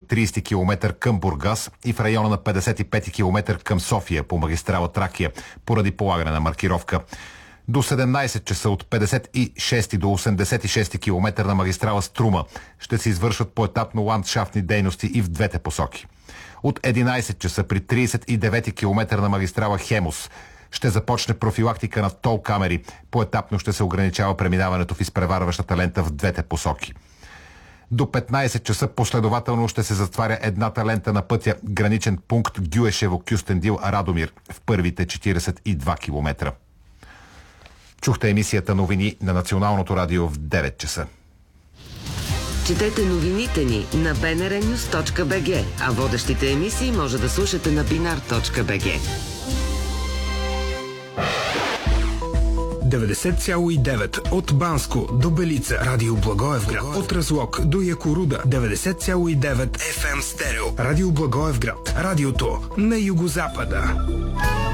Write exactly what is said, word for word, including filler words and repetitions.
тридесети километър към Бургас и в района на петдесет и пети километър към София по магистрала Тракия поради полагане на маркировка. До седемнадесет часа от петдесет и шести до осемдесет и шести километър на магистрала Струма ще се извършват поетапно ландшафтни дейности и в двете посоки. От единадесет часа при тридесет и девети километър на магистрала Хемус ще започне профилактика на тол камери. Поетапно ще се ограничава преминаването в изпреварващата лента в двете посоки. До петнадесет часа последователно ще се затваря едната лента на пътя граничен пункт Гюешево-Кюстендил-Радомир в първите четиридесет и два километра. Чухте емисията новини на Националното радио в девет часа. Четете новините ни на би ен ар нюз точка би джи, а водещите емисии може да слушате на бинар точка би джи. деветдесет цяло и девет от Банско до Белица. Радио Благоевград. От Разлог до Якоруда. деветдесет цяло и девет еф ем стерео. Радио Благоевград. Радиото на югозапада.